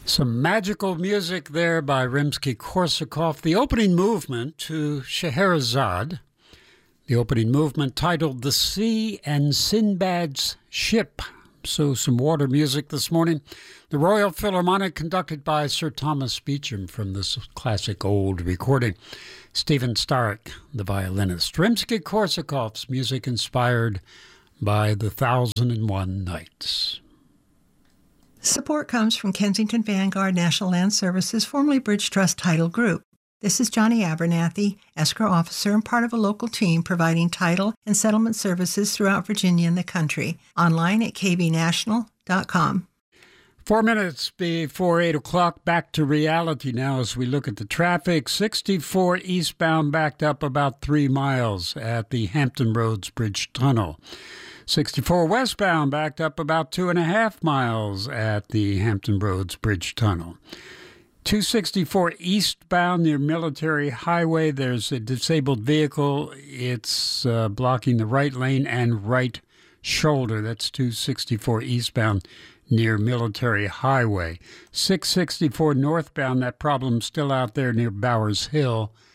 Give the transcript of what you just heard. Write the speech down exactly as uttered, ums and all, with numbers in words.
Some magical music there by Rimsky-Korsakov. The opening movement to Scheherazade, the opening movement titled The Sea and Sinbad's Ship. So some water music this morning. The Royal Philharmonic conducted by Sir Thomas Beecham from this classic old recording. Stephen Starek, the violinist. Rimsky-Korsakov's music inspired by The Thousand and One Nights. Support comes from Kensington Vanguard National Land Services, formerly Bridge Trust Title Group. This is Johnny Abernathy, escrow officer and part of a local team providing title and settlement services throughout Virginia and the country. Online at k b national dot com. Four minutes before eight o'clock, back to reality now as we look at the traffic. sixty-four eastbound backed up about three miles at the Hampton Roads Bridge Tunnel. sixty-four westbound backed up about two and a half miles at the Hampton Roads Bridge Tunnel. two sixty-four eastbound near Military Highway, there's a disabled vehicle. It's uh, blocking the right lane and right shoulder. That's two sixty-four eastbound near Military Highway. six sixty-four northbound, that problem's still out there near Bowers Hill